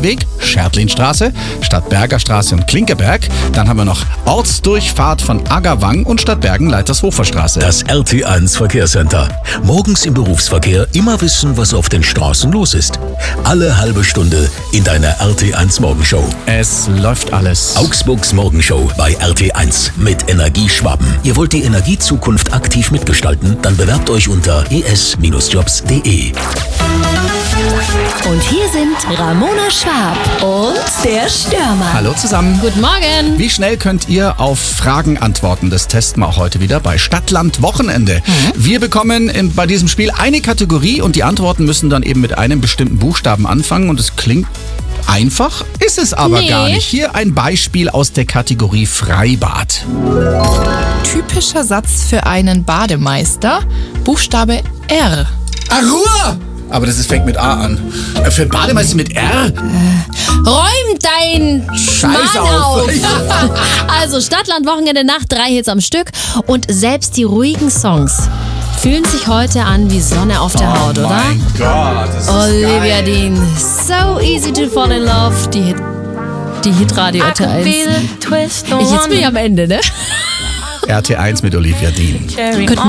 Feldweg, Schertlinstraße, Stadtberger Straße und Klinkerberg. Dann haben wir noch Ortsdurchfahrt von Aggerwang und Stadtbergen Leitershofer Straße. Das RT1 Verkehrscenter. Morgens im Berufsverkehr immer wissen, was auf den Straßen los ist. Alle halbe Stunde in deiner RT1 Morgenshow. Es läuft alles. Augsburgs Morgenshow bei RT1 mit Energieschwaben. Ihr wollt die Energiezukunft aktiv mitgestalten? Dann bewerbt euch unter es-jobs.de. Und hier sind Ramona Schwab und der Stürmer. Hallo zusammen. Guten Morgen. Wie schnell könnt ihr auf Fragen antworten? Das testen wir auch heute wieder bei Stadtland Wochenende. Wir bekommen bei diesem Spiel eine Kategorie und die Antworten müssen dann eben mit einem bestimmten Buchstaben anfangen und es klingt einfach, ist es aber gar nicht. Hier ein Beispiel aus der Kategorie Freibad. Typischer Satz für einen Bademeister. Buchstabe R. Ruhe! Aber fängt mit A an. Für Bademeister mit R? Räum dein Scheiß auf. Also Stadtland Wochenende Nacht, 3 Hits am Stück und selbst die ruhigen Songs fühlen sich heute an wie Sonne auf der Haut, oder? Mein Gott, das ist Olivia geil. Dean, So Easy to Fall in Love, die Hitradio RT1. Jetzt bin ich am Ende, ne? RT1 mit Olivia Dean. Könnten